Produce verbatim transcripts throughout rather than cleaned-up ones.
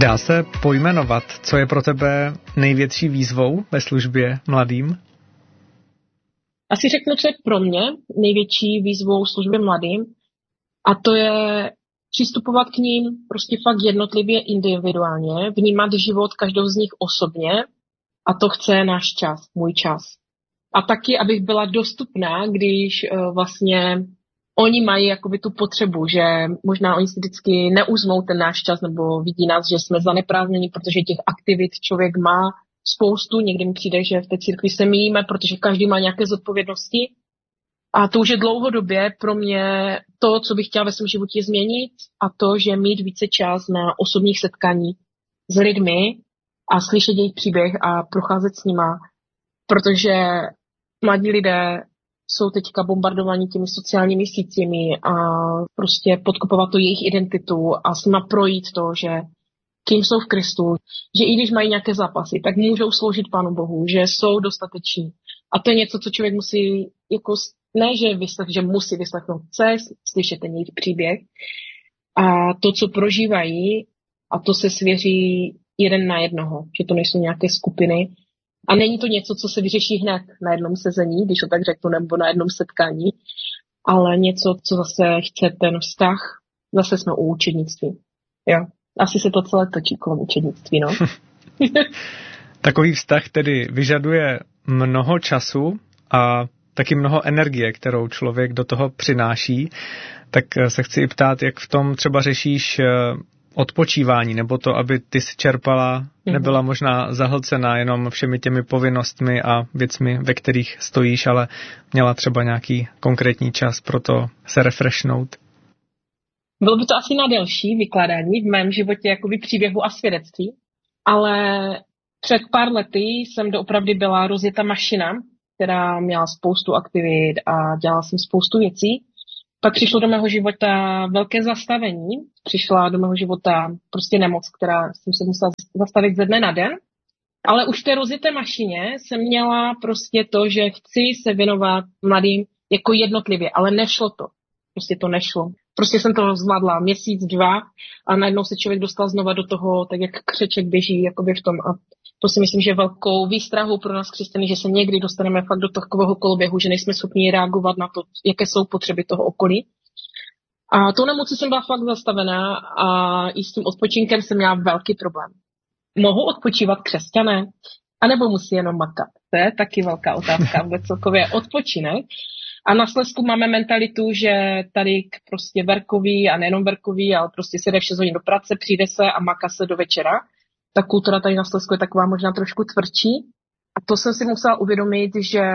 Dá se pojmenovat, co je pro tebe největší výzvou ve službě mladým? Asi řeknu, co je pro mě největší výzvou v službě mladým, a to je přistupovat k ním prostě fakt jednotlivě, individuálně, vnímat život každou z nich osobně, a to chce náš čas, můj čas. A taky, abych byla dostupná, když uh, vlastně oni mají jakoby tu potřebu, že možná oni si vždycky neuzmou ten náš čas nebo vidí nás, že jsme zaneprázdněni, protože těch aktivit člověk má spoustu. Někdy mi přijde, že v té církvi se míjíme, protože každý má nějaké zodpovědnosti. A to už je dlouhodobě pro mě to, co bych chtěla ve svém životě změnit, a to, že mít více čas na osobních setkání s lidmi a slyšet jejich příběh a procházet s nima, protože mladí lidé jsou teďka bombardovaní těmi sociálními sítěmi a prostě podkopovat to jejich identitu a s nima projít to, že kým jsou v Kristu, že i když mají nějaké zápasy, tak můžou sloužit Pánu Bohu, že jsou dostateční. A to je něco, co člověk musí, jako, ne že vyslech, že musí vyslechnout, chce slyšet ten jejich příběh a to, co prožívají, a to se svěří jeden na jednoho, že to nejsou nějaké skupiny. A není to něco, co se vyřeší hned na jednom sezení, když to tak řeknu, nebo na jednom setkání, ale něco, co zase chce ten vztah. Zase jsme u učednictví. Jo. Asi se to celé točí kolem učednictví, no. Takový vztah tedy vyžaduje mnoho času a taky mnoho energie, kterou člověk do toho přináší. Tak se chci i ptát, jak v tom třeba řešíš odpočívání, nebo to, aby ty si čerpala, nebyla možná zahlcená jenom všemi těmi povinnostmi a věcmi, ve kterých stojíš, ale měla třeba nějaký konkrétní čas pro to se refreshnout. Bylo by to asi na delší vykládání v mém životě jakoby příběhu a svědectví, ale před pár lety jsem doopravdy byla rozjetá mašina, která měla spoustu aktivit a dělala jsem spoustu věcí. Pak přišlo do mého života velké zastavení, přišla do mého života prostě nemoc, která jsem se musela zastavit ze dne na den, ale už v té rozjeté mašině jsem měla prostě to, že chci se věnovat mladým jako jednotlivě, ale nešlo to. Prostě to nešlo. Prostě jsem to zvládla měsíc, dva a najednou se člověk dostal znova do toho, tak jak křeček běží jakoby v tom. A to si myslím, že je velkou výstrahou pro nás křesťany, že se někdy dostaneme fakt do takového koloběhu, že nejsme schopni reagovat na to, jaké jsou potřeby toho okolí. A tou nemocí jsem byla fakt zastavená a i s tím odpočinkem jsem měla velký problém. Mohou odpočívat křesťané? A nebo musí jenom makat? To je taky velká otázka, vůbec celkově odpočinek. A na Slezsku máme mentalitu, že tady prostě verkový a nejenom verkový, ale prostě se jde v šest hodin do práce, přijde se a maká se do večera. Ta kultura tady na Slezsku je taková možná trošku tvrdší. A to jsem si musela uvědomit, že,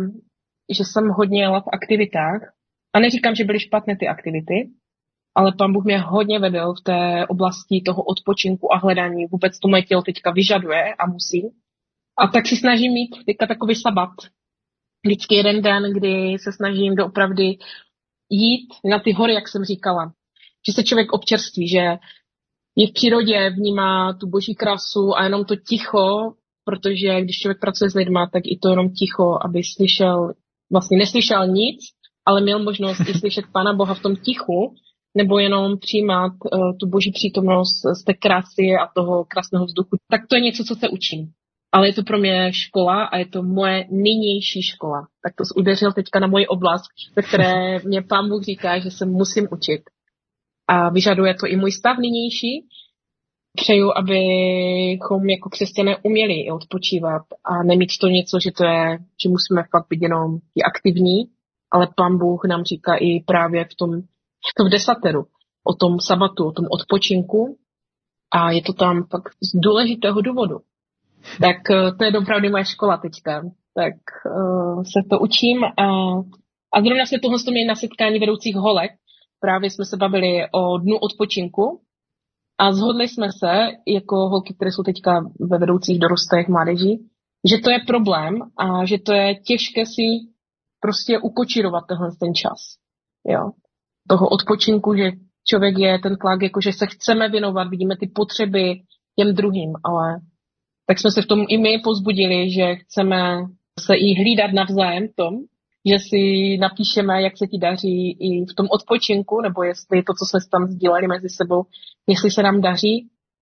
že jsem hodně jela v aktivitách. A neříkám, že byly špatné ty aktivity, ale Pán Bůh mě hodně vedl v té oblasti toho odpočinku a hledání. Vůbec to moje tělo teďka vyžaduje a musí. A tak si snažím mít teďka takový sabat. Vždycky jeden den, kdy se snažím doopravdy jít na ty hory, jak jsem říkala. Že se člověk občerství, že je v přírodě, vnímá tu boží krásu a jenom to ticho, protože když člověk pracuje s lidma, tak i to jenom ticho, aby slyšel, vlastně neslyšel nic, ale měl možnost i slyšet Pána Boha v tom tichu, nebo jenom přijímat uh, tu boží přítomnost z té krásy a toho krásného vzduchu. Tak to je něco, co se učím. Ale je to pro mě škola a je to moje nynější škola. Tak to udeřil teďka na moji oblast, ve které mě Pán Bůh říká, že se musím učit. A vyžaduje to i můj stav nynější. Přeju, abychom jako křesťané uměli i odpočívat a nemít to něco, že to je, že musíme fakt být jenom i aktivní, ale Pán Bůh nám říká i právě v tom, v desateru, o tom sabatu, o tom odpočinku a je to tam fakt z důležitého důvodu. Tak to je opravdu moje škola teďka. Tak uh, se to učím a, a zrovna jsme tohle měli na setkání vedoucích holek. Právě jsme se bavili o dnu odpočinku a shodli jsme se, jako holky, které jsou teďka ve vedoucích dorostech mládeží, že to je problém a že to je těžké si prostě ukočírovat tenhle ten čas. Jo. Toho odpočinku, že člověk je ten tlak, jako že se chceme věnovat, vidíme ty potřeby těm druhým, ale tak jsme se v tom i my povzbudili, že chceme se i hlídat navzájem v tom, že si napíšeme, jak se ti daří i v tom odpočinku, nebo jestli to, co jsme tam sdíleli mezi sebou, jestli se nám daří.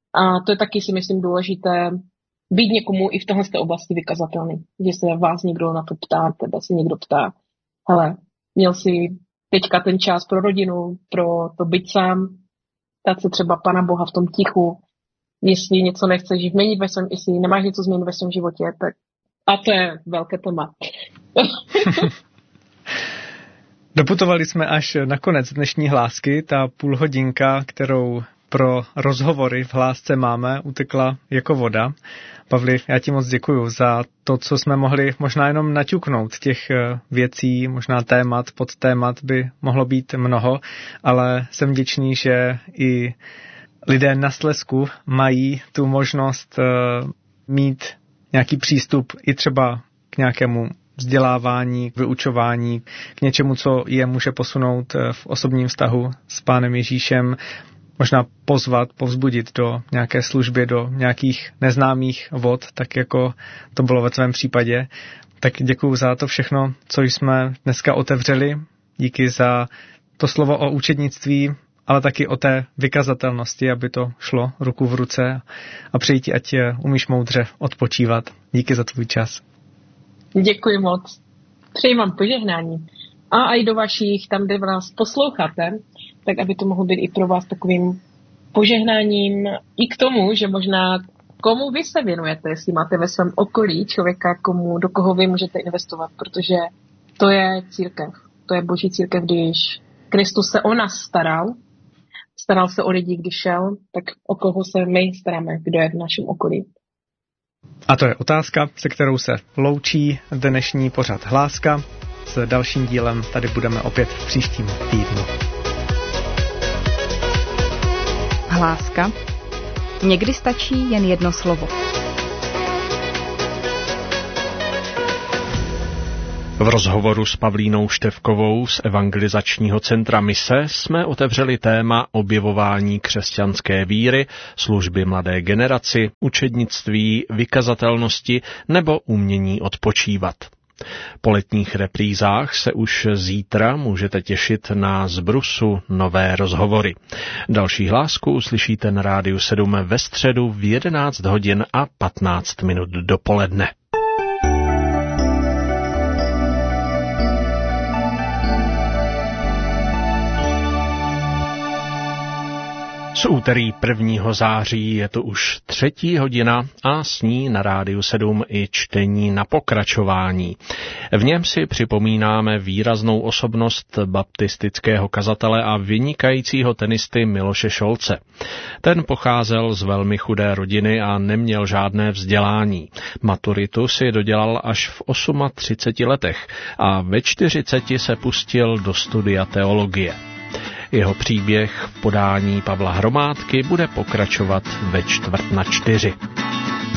A to je taky, si myslím, důležité být někomu i v téhle oblasti vykazatelný. Že se vás někdo na to ptá, tebe se někdo ptá, hele, měl jsi teďka ten čas pro rodinu, pro to být sám, ptát se třeba Pana Boha v tom tichu, jestli něco nechceš změnit ve svém, jestli nemáš něco změnit ve svém životě, tak a to je velké téma. Doputovali jsme až na konec dnešní hlásky. Ta půl hodinka, kterou pro rozhovory v hlásce máme, utekla jako voda. Pavli, já ti moc děkuju za to, co jsme mohli možná jenom naťuknout. Těch věcí, možná témat, podtémat by mohlo být mnoho, ale jsem vděčný, že i lidé na Slezsku mají tu možnost mít nějaký přístup i třeba k nějakému vzdělávání, k vyučování, k něčemu, co je může posunout v osobním vztahu s Pánem Ježíšem, možná pozvat, povzbudit do nějaké služby, do nějakých neznámých vod, tak jako to bylo ve tvém případě. Tak děkuju za to všechno, co jsme dneska otevřeli. Díky za to slovo o učednictví, ale taky o té vykazatelnosti, aby to šlo ruku v ruce a přeji ti, ať umíš moudře odpočívat. Díky za tvůj čas. Děkuji moc. Přeji vám požehnání. A i do vašich, tam, kde vás posloucháte, tak aby to mohlo být i pro vás takovým požehnáním i k tomu, že možná komu vy se věnujete, jestli máte ve svém okolí člověka, komu, do koho vy můžete investovat, protože to je církev. To je Boží církev, když Kristus se o nás staral, staral se o lidi, když šel, tak o koho se my staráme, kdo je v našem okolí. A to je otázka, se kterou se loučí dnešní pořad Hláska. S dalším dílem tady budeme opět v příštím týdnu. Hláska. Někdy stačí jen jedno slovo. V rozhovoru s Pavlínou Števkovou z Evangelizačního centra Mise jsme otevřeli téma objevování křesťanské víry, služby mladé generaci, učednictví, vykazatelnosti nebo umění odpočívat. Po letních reprízách se už zítra můžete těšit na Zbrusu nové rozhovory. Další hlásku uslyšíte na Rádiu sedm ve středu v jedenáct hodin a patnáct minut dopoledne. Z úterý prvního září je to už třetí hodina a s ní na Rádiu sedm i čtení na pokračování. V něm si připomínáme výraznou osobnost baptistického kazatele a vynikajícího tenisty Miloše Šolce. Ten pocházel z velmi chudé rodiny a neměl žádné vzdělání. Maturitu si dodělal až v třiceti osmi letech a ve čtyřiceti se pustil do studia teologie. Jeho příběh v podání Pavla Hromádky bude pokračovat ve čtvrt na čtyři.